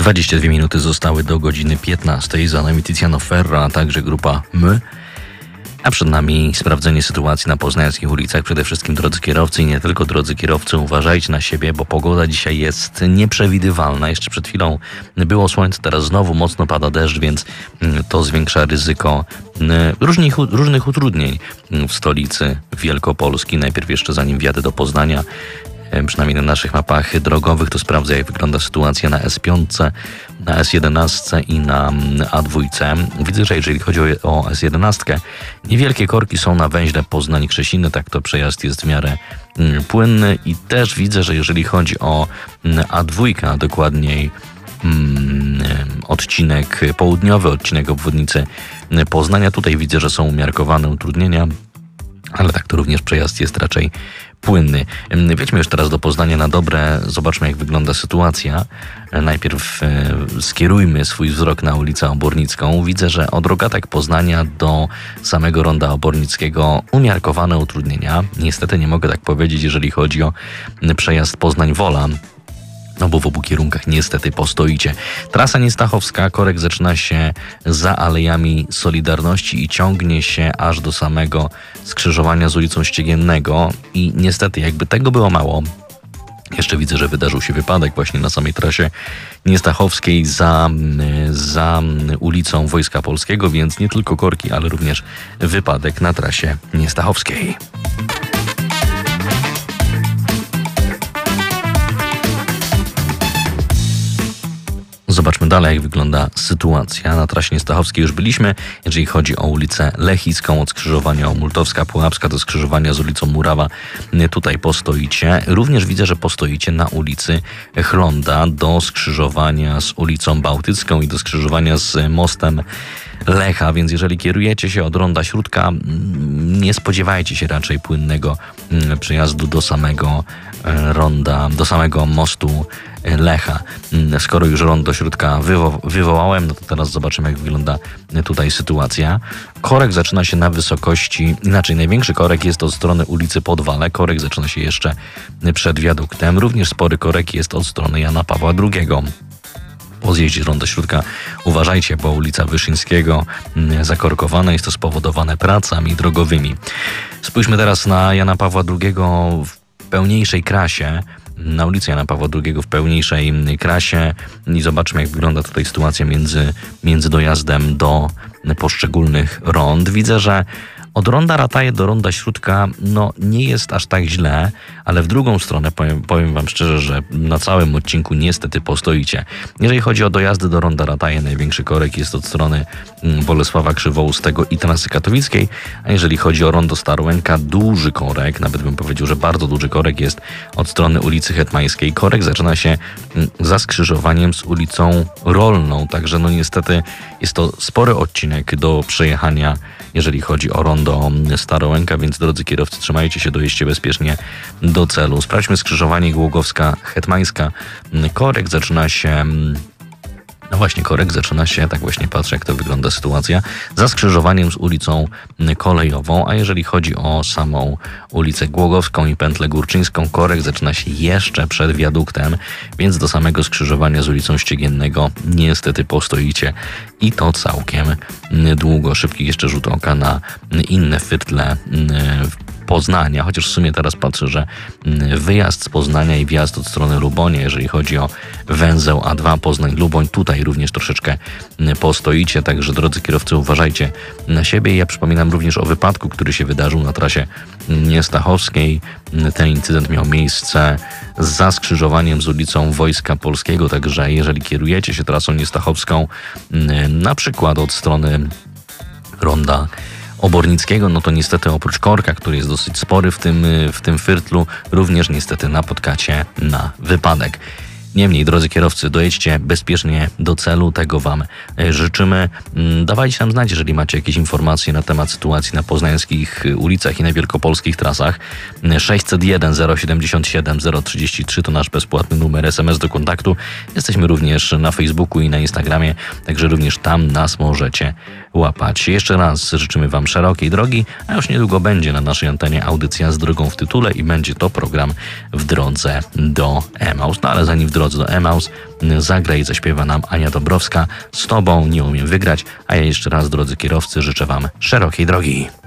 22 minuty zostały do godziny 15. Za nami Tiziano Ferro, a także grupa My. A przed nami sprawdzenie sytuacji na poznańskich ulicach. Przede wszystkim, drodzy kierowcy i nie tylko drodzy kierowcy, uważajcie na siebie, bo pogoda dzisiaj jest nieprzewidywalna. Jeszcze przed chwilą było słońce, teraz znowu mocno pada deszcz, więc to zwiększa ryzyko różnych utrudnień w stolicy Wielkopolski. Najpierw jeszcze zanim wjadę do Poznania, przynajmniej na naszych mapach drogowych, to sprawdzę, jak wygląda sytuacja na S5, na S11 i na A2. Widzę, że jeżeli chodzi o S11, niewielkie korki są na węźle Poznań-Krzesiny, tak to przejazd jest w miarę płynny i też widzę, że jeżeli chodzi o A2, a dokładniej odcinek południowy, odcinek obwodnicy Poznania, tutaj widzę, że są umiarkowane utrudnienia, ale tak to również przejazd jest raczej płynny. Wjedźmy już teraz do Poznania na dobre. Zobaczmy, jak wygląda sytuacja. Najpierw skierujmy swój wzrok na ulicę Obornicką. Widzę, że od Rogatek Poznania do samego ronda Obornickiego umiarkowane utrudnienia. Niestety nie mogę tak powiedzieć, jeżeli chodzi o przejazd Poznań-Wola, no bo w obu kierunkach niestety postoicie. Trasa Niestachowska, korek zaczyna się za Alejami Solidarności i ciągnie się aż do samego skrzyżowania z ulicą Ściegiennego i niestety, jakby tego było mało, jeszcze widzę, że wydarzył się wypadek właśnie na samej trasie Niestachowskiej za ulicą Wojska Polskiego, więc nie tylko korki, ale również wypadek na trasie Niestachowskiej. Zobaczmy dalej, jak wygląda sytuacja. Na trasie Niestachowskiej już byliśmy. Jeżeli chodzi o ulicę Lechicką, od skrzyżowania Multowska-Pułapska do skrzyżowania z ulicą Murawa, tutaj postoicie. Również widzę, że postoicie na ulicy Chlonda do skrzyżowania z ulicą Bałtycką i do skrzyżowania z mostem Lecha, więc jeżeli kierujecie się od ronda Śródka, nie spodziewajcie się raczej płynnego przejazdu do samego ronda, do samego mostu Lecha. Skoro już rondo Śródka wywołałem, no to teraz zobaczymy, jak wygląda tutaj sytuacja. Korek zaczyna się na wysokości, największy korek jest od strony ulicy Podwale. Korek zaczyna się jeszcze przed wiaduktem. Również spory korek jest od strony Jana Pawła II. Po zjeździe z ronda Śródka uważajcie, bo ulica Wyszyńskiego zakorkowana, jest to spowodowane pracami drogowymi. Spójrzmy teraz na Jana Pawła II w pełniejszej krasie, na ulicy Jana Pawła II w pełniejszej krasie i zobaczmy, jak wygląda tutaj sytuacja między dojazdem do poszczególnych rond. Widzę, że od ronda Rataje do ronda Śródka nie jest aż tak źle, ale w drugą stronę powiem wam szczerze, że na całym odcinku niestety postoicie. Jeżeli chodzi o dojazdy do ronda Rataje, największy korek jest od strony Bolesława Krzywoustego i Trasy Katowickiej, a jeżeli chodzi o rondo Starołęka, duży korek, nawet bym powiedział, że bardzo duży korek jest od strony ulicy Hetmańskiej. Korek zaczyna się za skrzyżowaniem z ulicą Rolną, także niestety jest to spory odcinek do przejechania, jeżeli chodzi o rondo Starołęka, więc drodzy kierowcy, trzymajcie się, dojeźdźcie bezpiecznie do celu. Sprawdźmy skrzyżowanie Głogowska-Hetmańska. Korek zaczyna się... korek zaczyna się, tak właśnie patrzę, jak to wygląda sytuacja, za skrzyżowaniem z ulicą Kolejową, a jeżeli chodzi o samą ulicę Głogowską i pętlę Górczyńską, korek zaczyna się jeszcze przed wiaduktem, więc do samego skrzyżowania z ulicą Ściegiennego niestety postoicie i to całkiem długo. Szybki jeszcze rzut oka na inne fytle Poznania, chociaż w sumie teraz patrzę, że wyjazd z Poznania i wjazd od strony Lubonia, jeżeli chodzi o węzeł A2 Poznań-Luboń, tutaj również troszeczkę postoicie, także drodzy kierowcy, uważajcie na siebie. Ja przypominam również o wypadku, który się wydarzył na trasie Niestachowskiej. Ten incydent miał miejsce za skrzyżowaniem z ulicą Wojska Polskiego, także jeżeli kierujecie się trasą niestachowską, na przykład od strony ronda Obornickiego, to niestety oprócz korka, który jest dosyć spory w tym fyrtlu, również niestety napotkacie na wypadek. Niemniej, drodzy kierowcy, dojedźcie bezpiecznie do celu, tego wam życzymy. Dawajcie nam znać, jeżeli macie jakieś informacje na temat sytuacji na poznańskich ulicach i na wielkopolskich trasach. 601 077 033 to nasz bezpłatny numer SMS do kontaktu. Jesteśmy również na Facebooku i na Instagramie, także również tam nas możecie łapać. Jeszcze raz życzymy wam szerokiej drogi, a już niedługo będzie na naszej antenie audycja z drogą w tytule i będzie to program W drodze do Emaus. Ale zanim w drodze drodze do Emaus zagra i zaśpiewa nam Ania Dąbrowska. Z Tobą nie umiem wygrać, a ja jeszcze raz, drodzy kierowcy, życzę Wam szerokiej drogi.